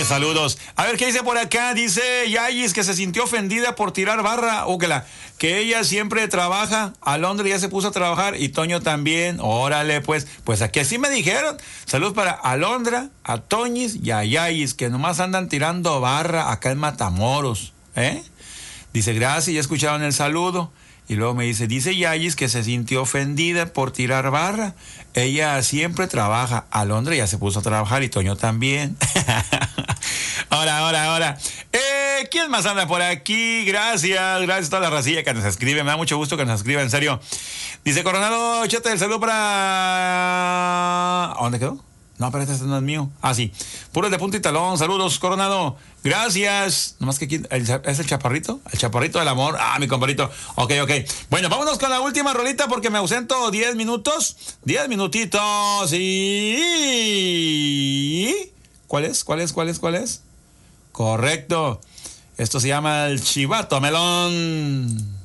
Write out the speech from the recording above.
saludos. A ver, ¿qué dice por acá? Dice Yayis que se sintió ofendida por tirar barra. Que ella siempre trabaja. Alondra ya se puso a trabajar y Toño también. Órale, pues aquí así me dijeron. Saludos para Alondra, a Toñis y a Yayis, que nomás andan tirando barra acá en Matamoros. Dice, gracias, ya escucharon el saludo. Y luego me dice Yayis que se sintió ofendida por tirar barra. Ella siempre trabaja. Alondra ya se puso a trabajar y Toño también. Ahora. ¿Quién más anda por aquí? Gracias a toda la racilla que nos escribe. Me da mucho gusto que nos escriba, en serio. Dice Coronado, échate el saludo para... ¿A dónde quedó? No, pero este no es mío. Ah, sí. Puros de punta y talón. Saludos, Coronado. Gracias. Nomás que aquí... ¿Es el chaparrito? El chaparrito del amor. Ah, mi compadrito. Ok. Bueno, vámonos con la última rolita porque me ausento 10 minutos. 10 minutitos. Y... ¿Cuál es? Correcto. Esto se llama el Chivato Melón.